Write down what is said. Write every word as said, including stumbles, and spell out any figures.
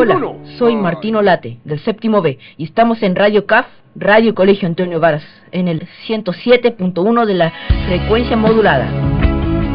Hola, soy Martino Late, del séptimo B, y estamos en Radio C A F, Radio Colegio Antonio Varas, en el ciento siete punto uno de la frecuencia modulada.